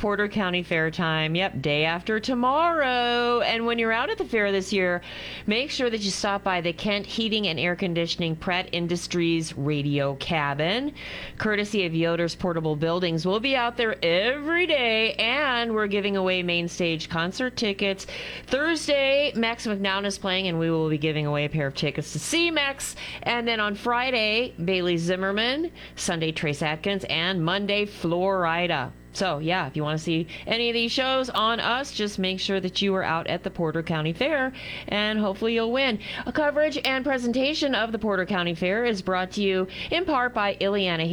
Porter County Fair time. Yep, day after tomorrow. And when you're out at the fair this year, make sure that you stop by the Kent Heating and Air Conditioning Pratt Industries radio cabin. Courtesy of Yoder's Portable Buildings. We'll be out there every day, and we're giving away main stage concert tickets. Thursday, Max McNown is playing, and we will be giving away a pair of tickets to see Max. And then on Friday, Bailey Zimmerman, Sunday, Trace Atkins, and Monday, Florida. So, yeah, if you want to see any of these shows on us, just make sure that you are out at the Porter County Fair, and hopefully you'll win. A coverage and presentation of the Porter County Fair is brought to you in part by Ileana